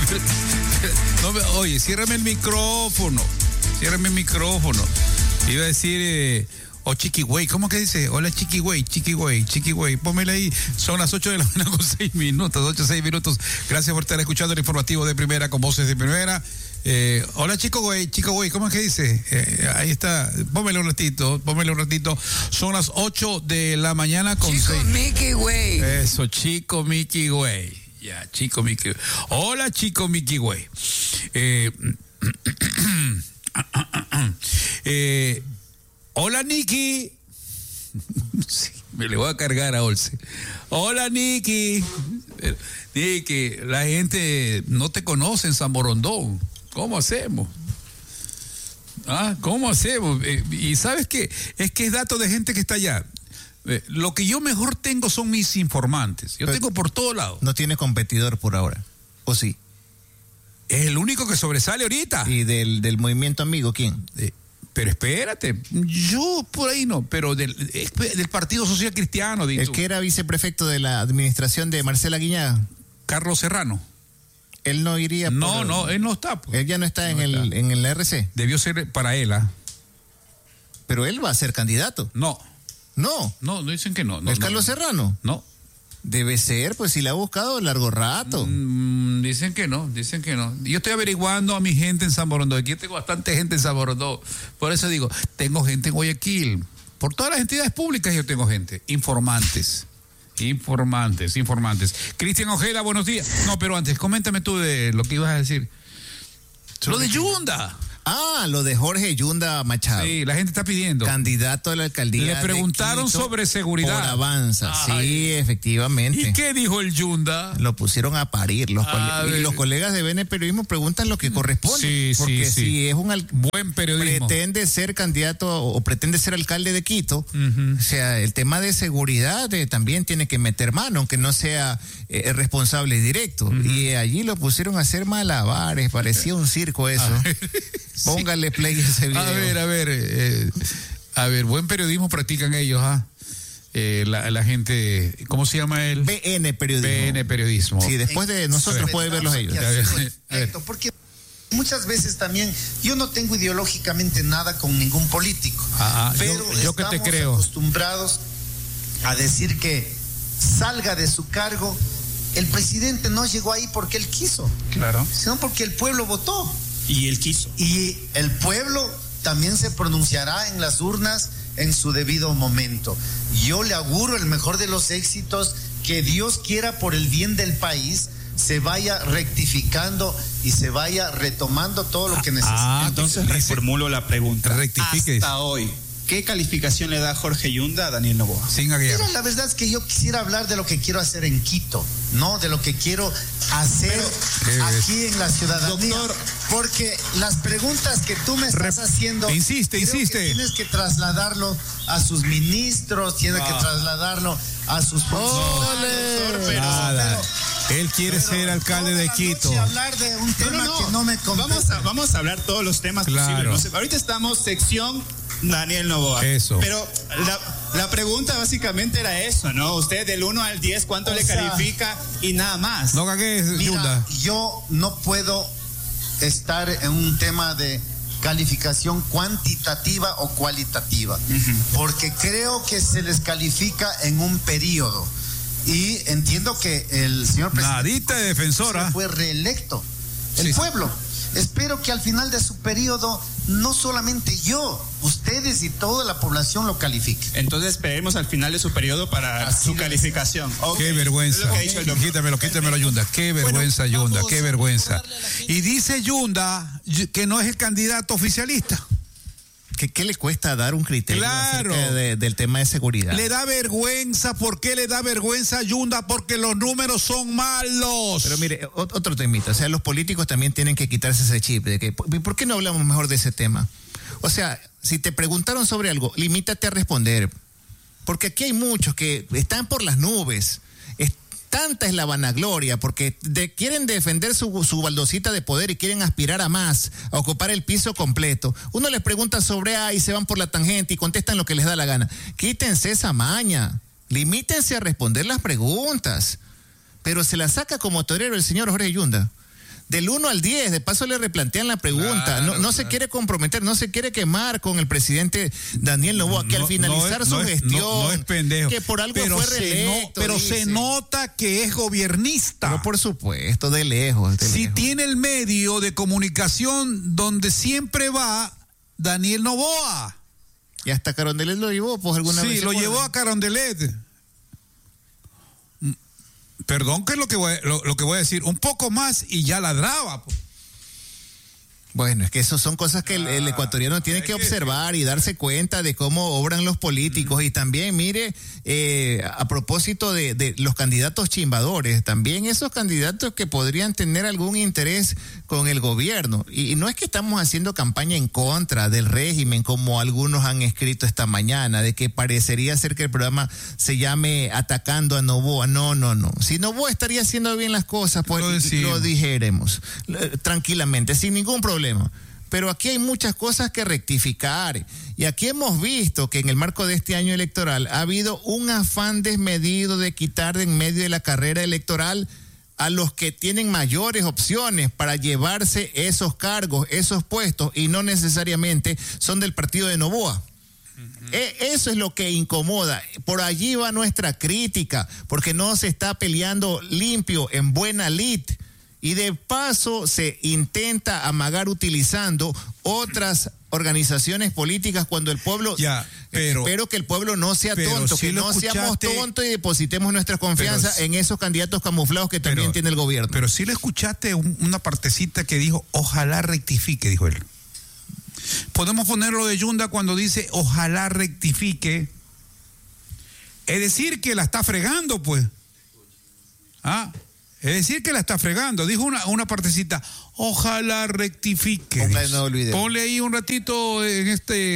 Oye, ciérrame el micrófono. Iba a decir, Chiquigüey, ¿cómo que dice? Hola Chiquigüey. Pónmela ahí. Son las 8 de la mañana con 6 minutos, 6 minutos. Gracias por estar escuchando el informativo de Primera con voces de Primera. Hola Chico Güey, ¿cómo es que dice? Ahí está, pónmelo un ratito. Son las 8 de la mañana con Chico 6. Mickey Güey. Eso, Chico Mickey Güey. Ya, Chico Mickey. Hola Chico Mickey Güey. Hola Nicky. Sí, me le voy a cargar a Olce. Hola Nicky. Nicky, la gente no te conoce en San Borondón. ¿Cómo hacemos? ¿Cómo hacemos? Y ¿sabes qué? Es que es dato de gente que está allá. Lo que yo mejor tengo son mis informantes. Yo tengo por todos lados. No tiene competidor por ahora, ¿o sí? Es el único que sobresale ahorita. ¿Y del movimiento amigo quién? Pero espérate, yo por ahí no, pero del Partido Social Cristiano. El que era viceprefecto de la administración de Marcela Guiñaga. Carlos Serrano. Él no iría No, él no está. Pues. Él ya no está en el RC. Debió ser para él, Pero él va a ser candidato. No, dicen que no. ¿Es Carlos Serrano? No. Debe ser, pues si la ha buscado largo rato. Dicen que no. Yo estoy averiguando a mi gente en San Borondón. Aquí tengo bastante gente en San Borondón. Por eso digo, tengo gente en Guayaquil. Por todas las entidades públicas yo tengo gente. Informantes. Cristian Ojeda, buenos días. No, pero antes, coméntame tú de lo que ibas a decir. Lo de Yunda. Lo de Jorge Yunda Machado. Sí, la gente está pidiendo. Candidato a la alcaldía. Le preguntaron sobre seguridad. Por Avanza, sí, efectivamente. ¿Y qué dijo el Yunda? Lo pusieron a parir. Los colegas de BN Periodismo preguntan lo que corresponde. Porque si es un buen periodismo. Pretende ser candidato o pretende ser alcalde de Quito, o sea, el tema de seguridad también tiene que meter mano, aunque no sea responsable directo. Y allí lo pusieron a hacer malabares, parecía un circo eso. Póngale play a ese video. A ver, buen periodismo practican ellos, la gente, ¿cómo se llama él? BN Periodismo. Sí, después de nosotros puede verlos ellos. Porque muchas veces también yo no tengo ideológicamente nada con ningún político, pero yo que te creo. Acostumbrados a decir que salga de su cargo. El presidente no llegó ahí porque él quiso, claro, sino porque el pueblo votó. Y él quiso. Y el pueblo también se pronunciará en las urnas en su debido momento. Yo le auguro el mejor de los éxitos, que Dios quiera por el bien del país se vaya rectificando y se vaya retomando todo lo que necesita. Entonces reformulo la pregunta. Rectifique. Hasta hoy, ¿qué calificación le da Jorge Yunda a Daniel Noboa? Pero la verdad es que yo quisiera hablar de lo que quiero hacer en Quito, no de lo que quiero hacer aquí en la ciudadanía. Doctor, porque las preguntas que tú me estás haciendo, insiste. Tienes que trasladarlo a sus ministros, tienes que trasladarlo a sus funcionarios. Nada. Él quiere ser alcalde de Quito. Hablar de un tema que no me compete. Vamos a hablar todos los temas posibles. No sé, ahorita estamos sección Daniel Noboa. Eso. Pero la pregunta básicamente era eso, ¿no? Usted del 1 al 10, ¿cuánto le califica? Y nada más. No cagues, Mira, Yunda. yo no puedo estar en un tema de calificación cuantitativa o cualitativa, porque creo que se les califica en un periodo. Y entiendo que el señor presidente Nadita de defensora fue reelecto. El pueblo. Espero que al final de su periodo no solamente yo, ustedes y toda la población lo califiquen. Entonces esperemos al final de su periodo para su calificación. Qué vergüenza. Quítamelo, Yunda. Qué vergüenza, Yunda. Qué vergüenza. Y dice Yunda que no es el candidato oficialista. ¿Qué le cuesta dar un criterio acerca del tema de seguridad? Le da vergüenza. ¿Por qué le da vergüenza a Yunda? Porque los números son malos. Pero mire, otro temita. O sea, los políticos también tienen que quitarse ese chip de que, ¿por qué no hablamos mejor de ese tema? O sea, si te preguntaron sobre algo, limítate a responder. Porque aquí hay muchos que están por las nubes. Tanta es la vanagloria, porque quieren defender su baldosita de poder y quieren aspirar a más, a ocupar el piso completo. Uno les pregunta sobre y se van por la tangente y contestan lo que les da la gana. Quítense esa maña, limítense a responder las preguntas. Pero se la saca como torero el señor Jorge Yunda Del 1 al 10, de paso le replantean la pregunta. No se quiere comprometer, no se quiere quemar con el presidente Daniel Noboa, que al finalizar su gestión, no es pendejo, que por algo fue reelecto. Pero se nota que es gobernista. No, por supuesto, de lejos. Si tiene el medio de comunicación donde siempre va Daniel Noboa. Y hasta Carondelet lo llevó, pues alguna vez. Sí, lo llevó a Carondelet. Perdón que es lo que voy a decir, un poco más y ya ladraba. Bueno, es que eso son cosas que el ecuatoriano tiene que observar y darse cuenta de cómo obran los políticos. Y también, mire, a propósito de los candidatos chimbadores, también esos candidatos que podrían tener algún interés con el gobierno. Y no es que estamos haciendo campaña en contra del régimen, como algunos han escrito esta mañana, de que parecería ser que el programa se llame Atacando a Noboa. No. Si Noboa estaría haciendo bien las cosas, pues lo dijéramos tranquilamente, sin ningún problema. Pero aquí hay muchas cosas que rectificar. Y aquí hemos visto que en el marco de este año electoral ha habido un afán desmedido de quitar de en medio de la carrera electoral a los que tienen mayores opciones para llevarse esos cargos, esos puestos, y no necesariamente son del partido de Noboa. Eso es lo que incomoda. Por allí va nuestra crítica, porque no se está peleando limpio en buena lid. Y de paso se intenta amagar utilizando otras organizaciones políticas cuando el pueblo... espero que el pueblo no sea tonto, si que no seamos tontos y depositemos nuestra confianza en esos candidatos camuflados que también tiene el gobierno. Pero sí le escuchaste una partecita que dijo, ojalá rectifique, dijo él. Podemos ponerlo de Yunda cuando dice, ojalá rectifique. Es decir, que la está fregando, pues. Es decir, que la está fregando. Dijo una partecita, ojalá rectifique. Ponle ahí un ratito en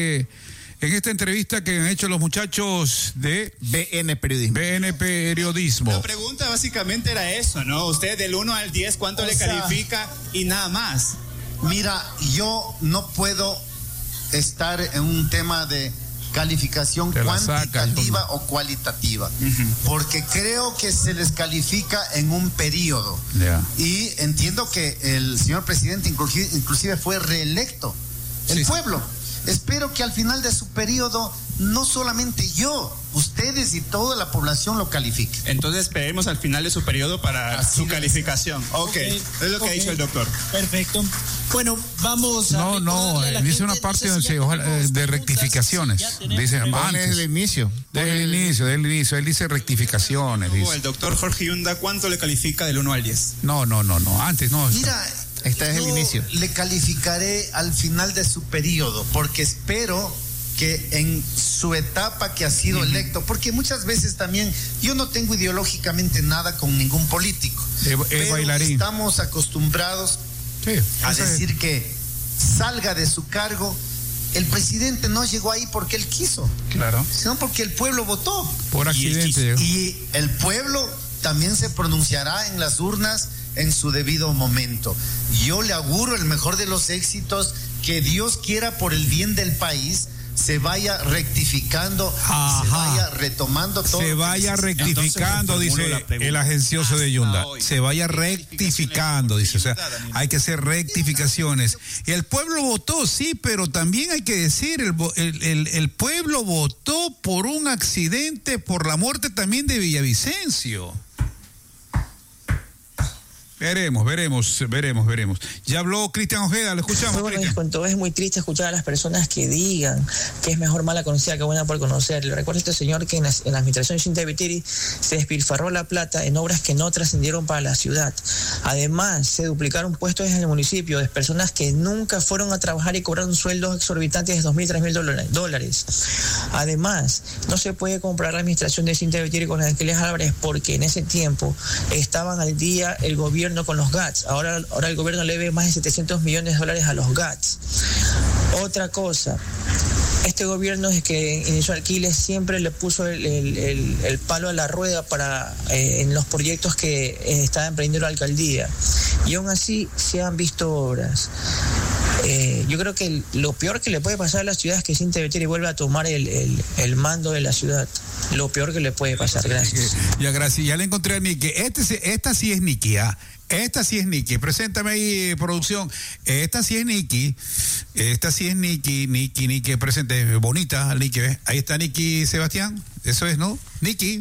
esta entrevista que han hecho los muchachos de BN Periodismo. La pregunta básicamente era eso, ¿no? Usted del 1 al 10, ¿cuánto le califica? Y nada más. Mira, yo no puedo estar en un tema de calificación cuantitativa o cualitativa, porque creo que se les califica en un periodo. Y entiendo que el señor presidente inclusive fue reelecto. El pueblo. Espero que al final de su periodo no solamente yo, ustedes y toda la población lo califiquen. Entonces esperemos al final de su periodo para su calificación. Okay. Es lo que ha dicho el doctor. Perfecto. Bueno, vamos a... dice una parte de rectificaciones. Dice desde el inicio. Desde el inicio. Él dice rectificaciones. El doctor Jorge Yunda, ¿cuánto le califica del 1 al 10? No. Antes no. Mira, este es el inicio. Le calificaré al final de su periodo, porque espero que en su etapa que ha sido electo, porque muchas veces también yo no tengo ideológicamente nada con ningún político, pero bailarín. Estamos acostumbrados a decir que salga de su cargo. El presidente no llegó ahí porque él quiso, sino porque el pueblo votó por accidente, y el pueblo también se pronunciará en las urnas en su debido momento. Yo le auguro el mejor de los éxitos, que Dios quiera por el bien del país se vaya rectificando, se vaya retomando todo. Se vaya rectificando, dice el agencioso de Yunda. Se vaya rectificando, dice. O sea, hay que hacer rectificaciones. Y el pueblo votó, sí, pero también hay que decir, el pueblo votó por un accidente, por la muerte también de Villavicencio. Veremos. Ya habló Cristian Ojeda, lo escuchamos. Bueno, les cuento, es muy triste escuchar a las personas que digan que es mejor mala conocida que buena por conocer. Le recuerdo a este señor que en la administración de Cinta Viteri se despilfarró la plata en obras que no trascendieron para la ciudad. Además, se duplicaron puestos en el municipio de personas que nunca fueron a trabajar y cobraron sueldos exorbitantes de $2,000, $3,000. Además, no se puede comparar la administración de Cinta Viteri con la de Aquiles Álvarez, porque en ese tiempo estaban al día el gobierno con los GATS. Ahora el gobierno le debe más de $700 millones a los GATS. Otra cosa, este gobierno es que inició Aquiles siempre le puso el palo a la rueda en los proyectos que estaba emprendiendo la alcaldía, y aún así se han visto obras. Yo creo que lo peor que le puede pasar a la ciudad es que Cinta Viteri vuelva a tomar el mando de la ciudad. Lo peor que le puede pasar. Gracias. Ya le encontré a Niki. Esta sí es Niki. Esta sí es Nikki. Preséntame ahí, producción. Esta sí es Nikki. Nikki, presente. Bonita, Nikki, ¿ves? Ahí está Nikki, Sebastián. Eso es, ¿no? Nikki.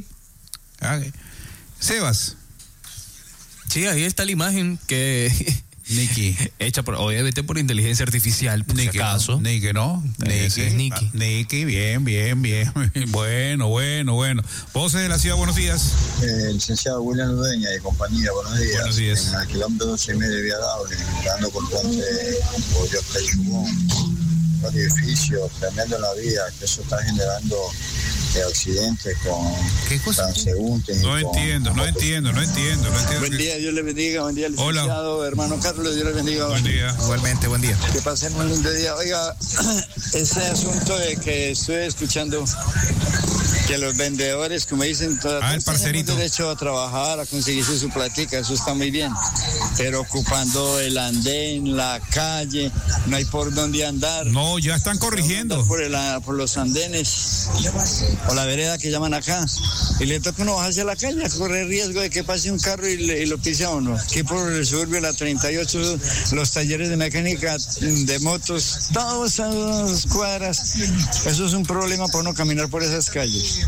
Sebas. Sí, ahí está la imagen que... Nikki. Hecha obviamente por inteligencia artificial, por Nikki, si acaso. Nikki, ¿no? Nikki, bien. Bueno. Voces de la ciudad, buenos días. Licenciado William Ludeña y compañía, buenos días. Buenos días. En el kilómetro 12 y medio de Viadable, dando por Ponte Bollo Chubón. Un edificio tremendo en la vía, que eso está generando accidentes con transeúntes. No entiendo. Buen día, Dios le bendiga, buen día, licenciado. Hola. Hermano Carlos, Dios le bendiga. Buen día. Igualmente, buen día. Que pasen un lindo día. Oiga, ese asunto de que estoy escuchando, que los vendedores, como dicen, el parcerito, tienen derecho a trabajar, a conseguirse su platica, eso está muy bien, pero ocupando el andén, la calle, no hay por dónde andar. No, ya están corrigiendo. Por los andenes, o la vereda que llaman acá, y le toca uno bajarse a la calle, a correr riesgo de que pase un carro y lo pise a uno. Aquí por el suburbio, la 38, los talleres de mecánica de motos, todas esas cuadras, eso es un problema para uno caminar por esas calles.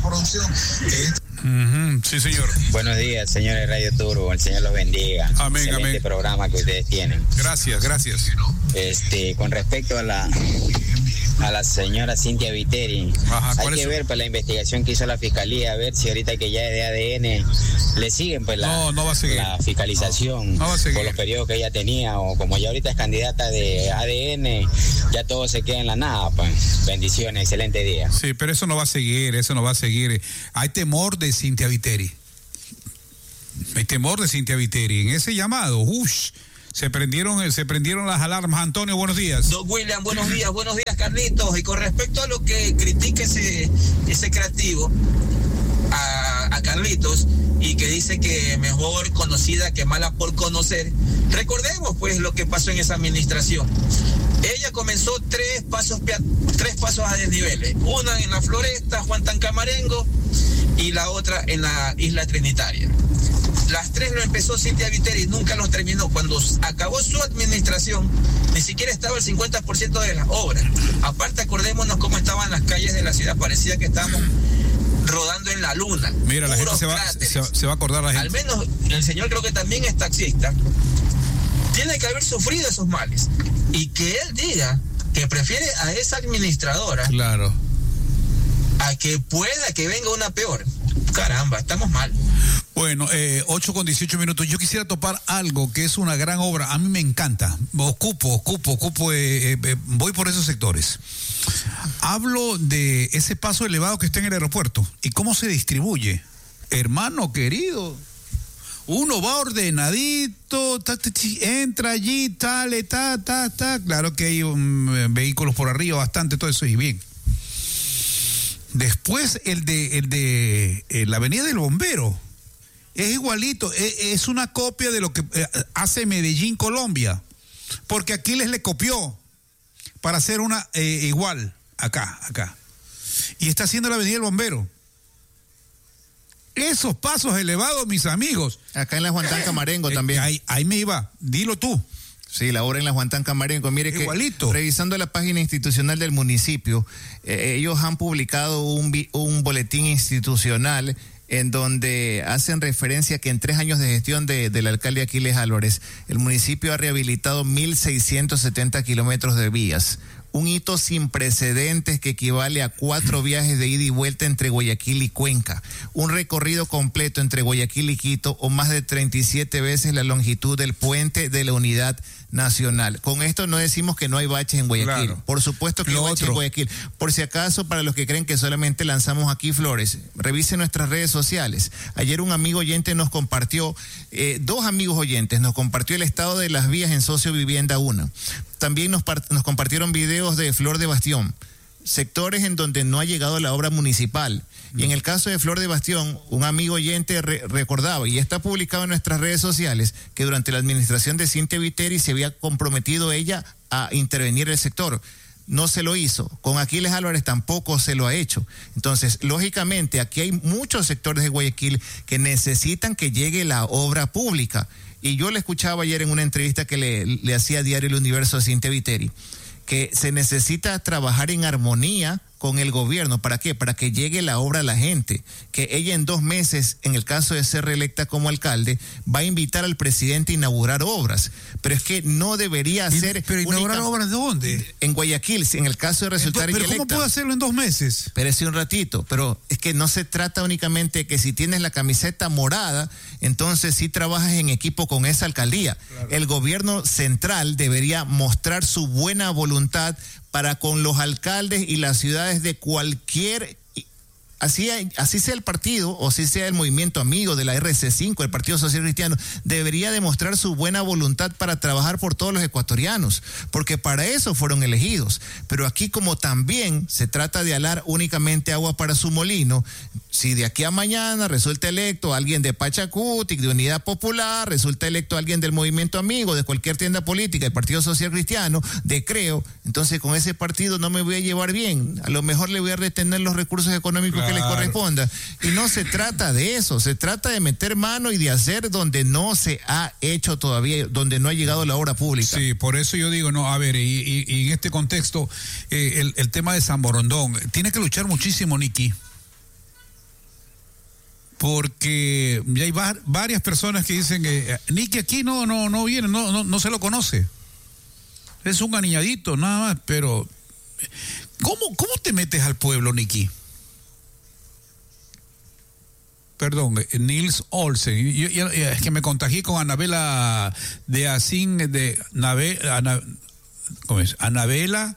Sí, señor. Buenos días, señores Radio Turbo, el Señor los bendiga. Amén, excelente programa que ustedes tienen. Gracias. Con respecto a la señora Cintia Viteri, hay que ver pues la investigación que hizo la fiscalía, a ver si ahorita que ya es de ADN le siguen pues no va a seguir. La fiscalización no va a seguir. Por los periodos que ella tenía, o como ya ahorita es candidata de ADN, ya todo se queda en la nada, pues. Bendiciones, excelente día. Sí, pero eso no va a seguir. Hay temor de Cintia Viteri. En ese llamado, se prendieron las alarmas. Antonio, buenos días. Don William, buenos días, Carlitos. Y con respecto a lo que critica ese creativo a Carlitos, y que dice que mejor conocida que mala por conocer, recordemos pues lo que pasó en esa administración. Ella comenzó tres pasos a desniveles, una en la Floresta, Juan Tancamarengo, y la otra en la Isla Trinitaria. Las tres lo empezó Cintia Viteri y nunca los terminó. Cuando acabó su administración, ni siquiera estaba el 50% de las obras. Aparte, acordémonos cómo estaban las calles de la ciudad, parecía que estábamos rodando en la luna. Mira, la gente se va a acordar la gente. Al menos el señor creo que también es taxista. Tiene que haber sufrido esos males. Y que él diga que prefiere a esa administradora, claro, a que pueda que venga una peor. Caramba, estamos mal. Bueno, 8:18. Yo quisiera topar algo que es una gran obra. A mí me encanta. Ocupo, voy por esos sectores. Hablo de ese paso elevado que está en el aeropuerto y cómo se distribuye. Hermano querido, uno va ordenadito, entra allí, claro que hay vehículos por arriba, bastante, todo eso, y bien. Después el de la Avenida del Bombero es igualito, es una copia de lo que hace Medellín, Colombia, porque Aquiles le copió para hacer una igual acá, y está haciendo la Avenida del Bombero. Esos pasos elevados, mis amigos. Acá en la Juan Tancamarengo también. Ahí me iba, dilo tú. Sí, la obra en la Juan Tancamarengo. Mire que igualito. Revisando la página institucional del municipio, ellos han publicado un boletín institucional en donde hacen referencia que en 3 años de gestión del alcalde Aquiles Álvarez, el municipio ha rehabilitado 1.670 kilómetros de vías. Un hito sin precedentes que equivale a 4 viajes de ida y vuelta entre Guayaquil y Cuenca. Un recorrido completo entre Guayaquil y Quito, o más de 37 veces la longitud del puente de la Unidad Nacional. Con esto no decimos que no hay baches en Guayaquil. Claro. Por supuesto que hay baches en Guayaquil. Por si acaso, para los que creen que solamente lanzamos aquí flores, revisen nuestras redes sociales. Ayer un amigo oyente nos compartió, 2 amigos oyentes nos compartió el estado de las vías en Socio Vivienda 1. También nos compartieron videos de Flor de Bastión, sectores en donde no ha llegado la obra municipal. Y en el caso de Flor de Bastión, un amigo oyente recordaba, y está publicado en nuestras redes sociales, que durante la administración de Cintia Viteri se había comprometido ella a intervenir el sector. No se lo hizo. Con Aquiles Álvarez tampoco se lo ha hecho. Entonces, lógicamente, aquí hay muchos sectores de Guayaquil que necesitan que llegue la obra pública. y yo le escuchaba ayer en una entrevista que le hacía Diario El Universo a Cintia Viteri, que se necesita trabajar en armonía con el gobierno. ¿Para qué? Para que llegue la obra a la gente. Que ella en 2 meses, en el caso de ser reelecta como alcalde, va a invitar al presidente a inaugurar obras. Pero es que no debería hacer... ¿Pero inaugurar obras de dónde? En Guayaquil, en el caso de resultar ¿Pero cómo puede hacerlo en 2 meses? Espérese un ratito, pero es que no se trata únicamente que si tienes la camiseta morada, entonces sí trabajas en equipo con esa alcaldía. Claro. El gobierno central debería mostrar su buena voluntad para con los alcaldes y las ciudades de cualquier, así sea el partido o si sea el movimiento amigo de la RC5, el Partido Social Cristiano, debería demostrar su buena voluntad para trabajar por todos los ecuatorianos, porque para eso fueron elegidos. Pero aquí, como también se trata de alar únicamente agua para su molino, si de aquí a mañana resulta electo alguien de Pachacutic, de Unidad Popular, resulta electo alguien del movimiento amigo, de cualquier tienda política, del Partido Social Cristiano, de Creo, entonces con ese partido no me voy a llevar bien, a lo mejor le voy a retener los recursos económicos que le corresponda. Y no se trata de eso, se trata de meter mano y de hacer donde no se ha hecho todavía, donde no ha llegado la obra pública. Sí, por eso yo digo, no, a ver, y en este contexto, el tema de San Borondón, tiene que luchar muchísimo Nicky, porque ya hay varias personas que dicen que Nicky aquí no viene, no se lo conoce, es un aniñadito nada más, pero ¿cómo te metes al pueblo, Nicky? Perdón, Nils Olsen, es que me contagié con Anabela de Asín, ¿cómo es? Anabela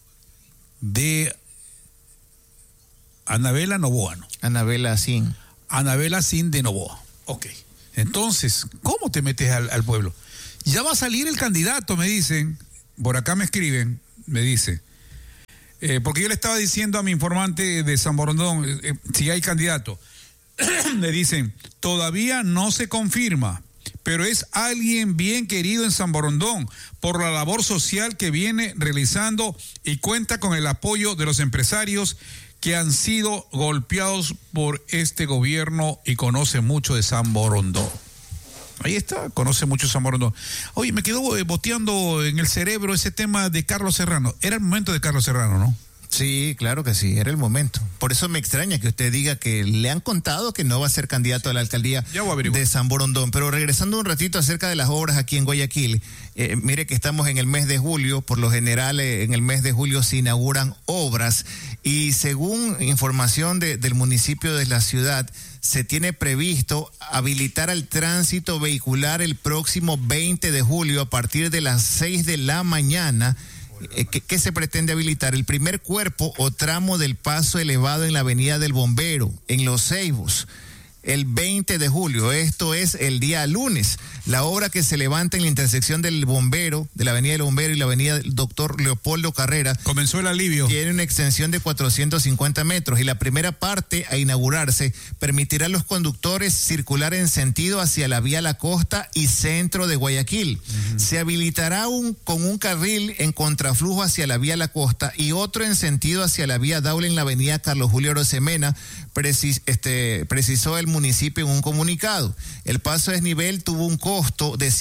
Novoa, ¿no? Anabela Asín. Anabela Asín de Novoa. Ok. Entonces, ¿cómo te metes al pueblo? Ya va a salir el candidato, me dicen. Por acá me escriben, me dice. Porque yo le estaba diciendo a mi informante de San Borondón, si hay candidato. Me dicen, todavía no se confirma, pero es alguien bien querido en San Borondón por la labor social que viene realizando y cuenta con el apoyo de los empresarios que han sido golpeados por este gobierno y conoce mucho de San Borondón. Ahí está, conoce mucho San Borondón. Oye, me quedó boteando en el cerebro ese tema de Carlos Serrano. Era el momento de Carlos Serrano, ¿no? Sí, claro que sí, era el momento. Por eso me extraña que usted diga que le han contado que no va a ser candidato a la alcaldía de San Borondón. Pero regresando un ratito acerca de las obras aquí en Guayaquil, mire que estamos en el mes de julio, por lo general en el mes de julio se inauguran obras y según información del municipio de la ciudad, se tiene previsto habilitar al tránsito vehicular el próximo 20 de julio a partir de las 6 de la mañana. ¿Qué se pretende habilitar? El primer cuerpo o tramo del paso elevado en la Avenida del Bombero, en Los Ceibos, el 20 de julio, esto es el día lunes. La obra que se levanta en la intersección del Bombero, de la Avenida del Bombero y la Avenida del Doctor Leopoldo Carrera. Comenzó el alivio. Tiene una extensión de 450 metros y la primera parte a inaugurarse permitirá a los conductores circular en sentido hacia la vía La Costa y centro de Guayaquil. Se habilitará con un carril en contraflujo hacia la vía La Costa y otro en sentido hacia la vía Daule en la Avenida Carlos Julio Arosemena, precisó el municipio en un comunicado. El paso a desnivel tuvo un costo de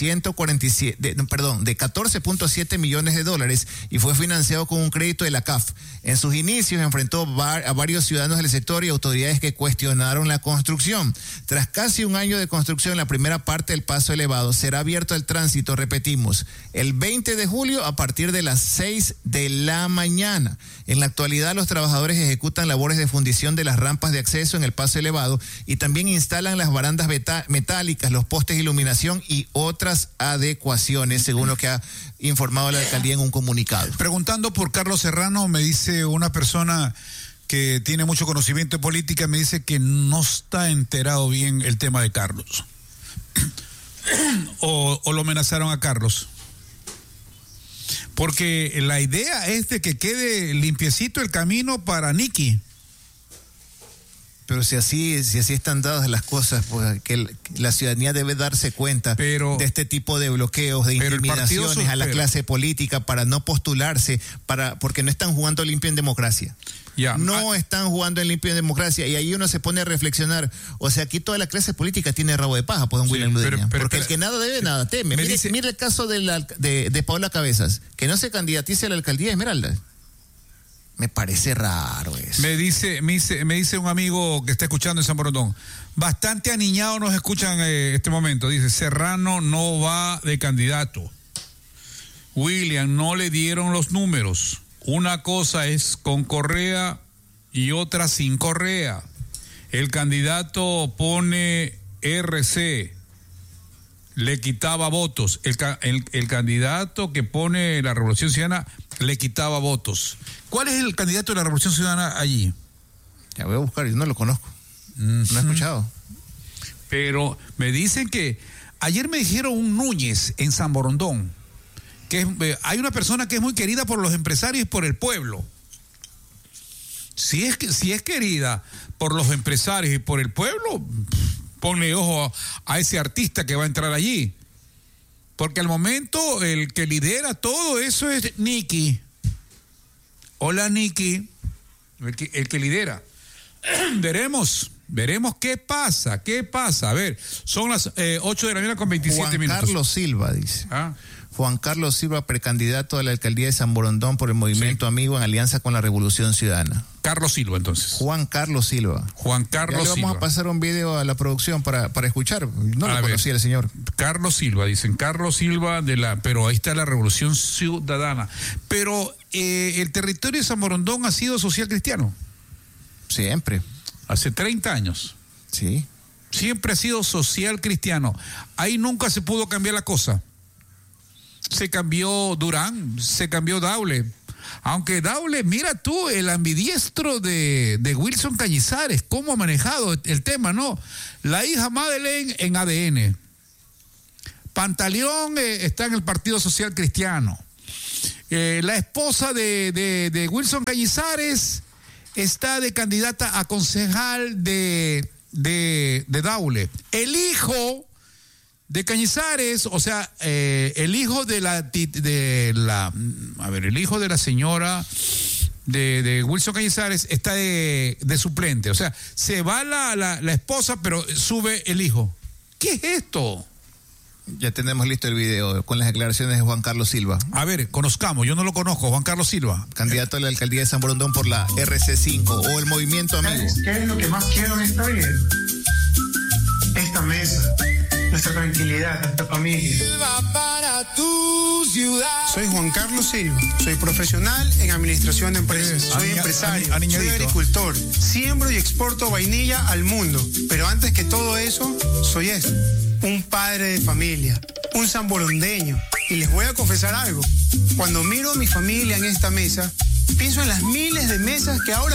14.7 millones de dólares y fue financiado con un crédito de la CAF. En sus inicios enfrentó a varios ciudadanos del sector y autoridades que cuestionaron la construcción. Tras casi un año de construcción, la primera parte del paso elevado será abierto al tránsito, repetimos, el 20 de julio a partir de las 6 de la mañana. En la actualidad, los trabajadores ejecutan labores de fundición de las rampas de acceso en el paso elevado y también instalan las barandas metálicas, los postes de iluminación y otras adecuaciones, según lo que ha informado la alcaldía en un comunicado. Preguntando por Carlos Serrano, me dice una persona que tiene mucho conocimiento de política, me dice que no está enterado bien el tema de Carlos. o lo amenazaron a Carlos. Porque la idea es de que quede limpiecito el camino para Nicky. Pero si así están dadas las cosas, pues que la ciudadanía debe darse cuenta de este tipo de bloqueos, de intimidaciones a la clase política para no postularse, porque no están jugando limpio en democracia. Están jugando en limpio en democracia, y ahí uno se pone a reflexionar. O sea, aquí toda la clase política tiene rabo de paja, pues, don William Ludeña. Porque el que nada debe, nada teme. Mire el caso de Paola Cabezas, que no se candidatice a la alcaldía de Esmeralda. Me parece raro eso. Me dice un amigo que está escuchando en San Borondón, bastante aniñado nos escuchan este momento. Dice, Serrano no va de candidato. William, no le dieron los números. Una cosa es con Correa y otra sin Correa. El candidato pone RC, le quitaba votos. El candidato que pone la Revolución Ciudadana le quitaba votos. ¿Cuál es el candidato de la Revolución Ciudadana allí? Ya voy a buscar, yo no lo conozco. No he escuchado. Pero me dicen que ayer me dijeron un Núñez en San Borondón, que hay una persona que es muy querida por los empresarios y por el pueblo. Si es querida por los empresarios y por el pueblo, ponle ojo a ese artista que va a entrar allí. Porque al momento el que lidera todo eso es Nicky. Hola, Nicky. El que lidera. Veremos qué pasa. A ver, son las 8 de la mañana con 27 minutos. Juan Carlos Silva, dice. Juan Carlos Silva, precandidato a la alcaldía de San Borondón por el Movimiento Amigo en alianza con la Revolución Ciudadana. Carlos Silva, entonces. Juan Carlos Silva. Ya le vamos a pasar un video a la producción para escuchar. No lo conocía el señor. Carlos Silva, dicen. Carlos Silva pero ahí está la Revolución Ciudadana. Pero el territorio de San Borondón ha sido social cristiano. Siempre. Hace 30 años. Sí. Siempre ha sido social cristiano. Ahí nunca se pudo cambiar la cosa. Se cambió Durán, se cambió Daule. Aunque Daule, mira tú, el ambidiestro de Wilson Cañizares, cómo ha manejado el tema, ¿no? La hija Madeleine en ADN. Pantaleón está en el Partido Social Cristiano. La esposa de Wilson Cañizares está de candidata a concejal de Daule. El hijo de Cañizares, o sea, el hijo de el hijo de la señora de Wilson Cañizares está de suplente. O sea, se va la esposa, pero sube el hijo. ¿Qué es esto? Ya tenemos listo el video con las declaraciones de Juan Carlos Silva. A ver, conozcamos, yo no lo conozco, Juan Carlos Silva. Candidato a la alcaldía de San Borondón por la RC5 o el Movimiento Amigo. ¿Qué es lo que más quiero en esta vida? Esta mesa, nuestra tranquilidad, nuestra familia. Soy Juan Carlos Silva, soy profesional en administración de empresas, soy empresario, soy agricultor, siembro y exporto vainilla al mundo, pero antes que todo eso, soy esto, un padre de familia, un sanborondeño, y les voy a confesar algo, cuando miro a mi familia en esta mesa, pienso en las miles de mesas que ahora